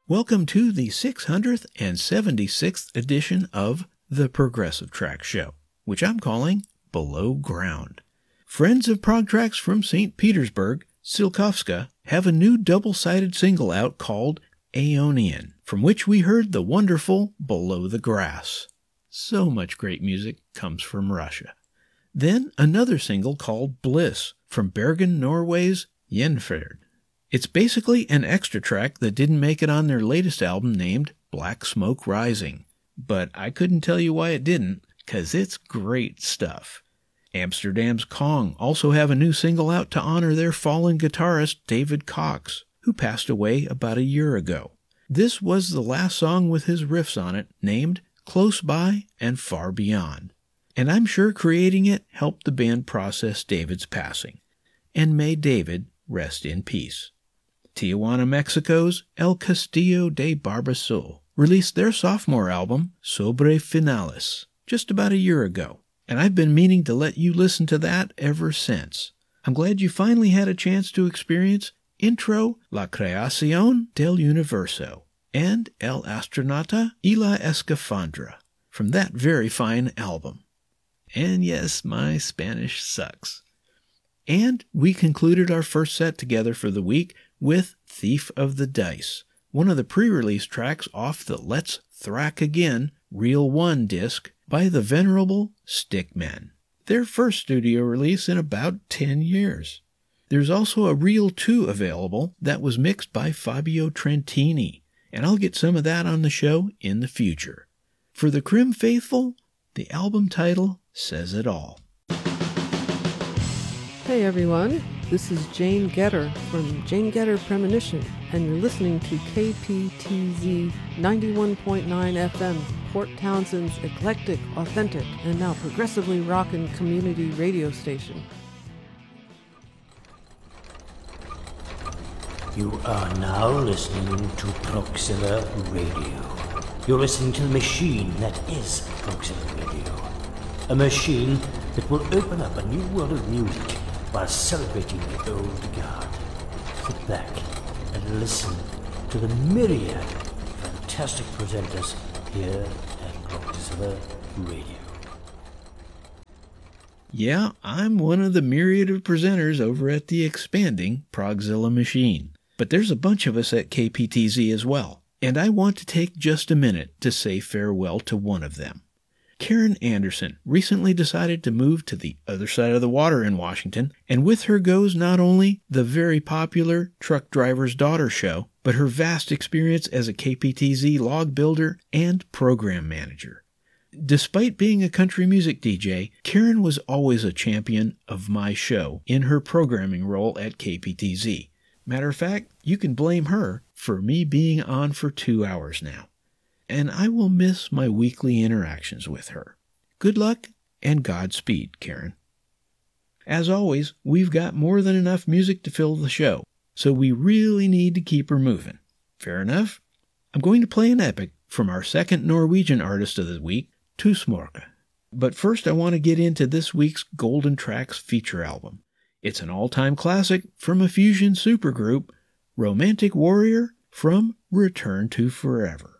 Welcome to the 676th edition of The Progressive Track Show, which I'm calling Below Ground. Friends of Prog Tracks from St. Petersburg, Silkovska, have a new double-sided single out called Aeonian, from which we heard the wonderful Below the Grass. So much great music comes from Russia. Then another single called Bliss, from Bergen, Norway's Jenferd. It's basically an extra track that didn't make it on their latest album named Black Smoke Rising. But I couldn't tell you why it didn't, 'cause it's great stuff. Amsterdam's Kong also have a new single out to honor their fallen guitarist David Cox, who passed away about a year ago. This was the last song with his riffs on it, named Close By and Far Beyond. And I'm sure creating it helped the band process David's passing. And may David rest in peace. Tijuana, Mexico's El Castillo de Barbasol released their sophomore album, Sobre Finales, just about a year ago, and I've been meaning to let you listen to that ever since. I'm glad you finally had a chance to experience Intro, La Creación del Universo, and El Astronauta y la Escafandra from that very fine album. And yes, my Spanish sucks. And we concluded our first set together for the week with Thief of the Dice, one of the pre-release tracks off the Let's Thrack Again Reel 1 disc by the venerable Stickmen, their first studio release in about 10 years. There's also a Reel 2 available that was mixed by Fabio Trentini, and I'll get some of that on the show in the future. For the Crim faithful, the album title says it all. Hey everyone, this is Jane Getter from Jane Getter Premonition, and you're listening to KPTZ 91.9 FM, Port Townsend's eclectic, authentic, and now progressively rockin' community radio station. You are now listening to Progzilla Radio. You're listening to the machine that is Progzilla Radio. A machine that will open up a new world of music while celebrating the old guard. Sit back and listen to the myriad of fantastic presenters here at Progzilla Radio. Yeah, I'm one of the myriad of presenters over at the expanding Progzilla machine. But there's a bunch of us at KPTZ as well, and I want to take just a minute to say farewell to one of them. Karen Anderson recently decided to move to the other side of the water in Washington, and with her goes not only the very popular Truck Driver's Daughter show, but her vast experience as a KPTZ log builder and program manager. Despite being a country music DJ, Karen was always a champion of my show in her programming role at KPTZ. Matter of fact, you can blame her for me being on for 2 hours now. And I will miss my weekly interactions with her. Good luck and Godspeed, Karen. As always, we've got more than enough music to fill the show, so we really need to keep her moving. Fair enough? I'm going to play an epic from our second Norwegian artist of the week, Tusmorka. But first I want to get into this week's Golden Tracks feature album. It's an all-time classic from a fusion supergroup, Romantic Warrior from Return to Forever.